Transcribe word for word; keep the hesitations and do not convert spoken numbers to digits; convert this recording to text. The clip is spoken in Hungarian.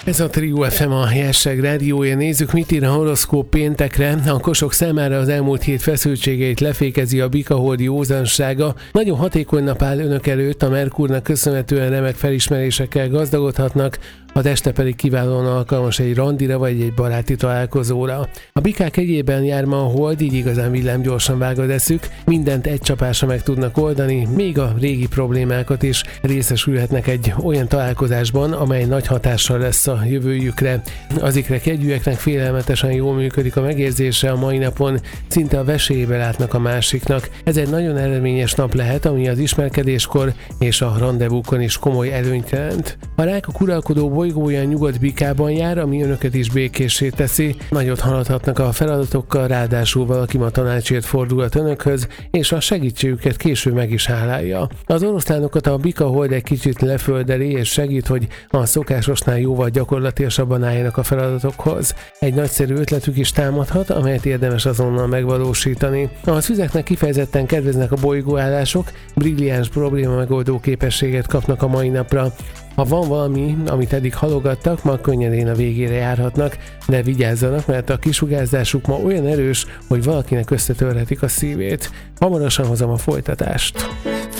Ez a Trió ef em, a Helyesség rádiója. Nézzük, mit ír a horoszkóp péntekre. A Kosok számára az elmúlt hét feszültségeit lefékezi a bikahold józansága. Nagyon hatékony nap áll önök előtt, a Merkurnak köszönhetően remek felismerésekkel gazdagodhatnak, a teste pedig kiválóan alkalmas egy randira vagy egy baráti találkozóra. A bikák egyében jár ma a hold, így igazán villámgyorsan vág az eszük, mindent egy csapásra meg tudnak oldani, még a régi problémákat is. Részesülhetnek egy olyan találkozásban, amely nagy hatással lesz a jövőjükre. Az ikrek egyűeknek félelmetesen jól működik a megérzése a mai napon, szinte a vesélybe látnak a másiknak. Ez egy nagyon eredményes nap lehet, ami az ismerkedéskor és a randevúkon is komoly előnyt jelent. A Rák uralkodó bolygója nyugodt bikában jár, ami önöket is békéssé teszi. Nagyot haladhatnak a feladatokkal, ráadásul valaki ma tanácsért fordulhat önökhöz, és a segítségüket később meg is hálálja. Az oroszlánokat a bikahold egy kicsit leföldeli, és segít, hogy a szokásosnál jóval gyakorlatilasabban álljanak a feladatokhoz. Egy nagyszerű ötletük is támadhat, amelyet érdemes azonnal megvalósítani. A szüzeknek kifejezetten kedveznek a bolygóállások, brilliáns probléma megoldó képességet kapnak a mai napra. Ha van valami, amit eddig halogattak, ma könnyedén a végére járhatnak, de vigyázzanak, mert a kisugárzásuk ma olyan erős, hogy valakinek összetörhetik a szívét. Hamarosan hozom a folytatást.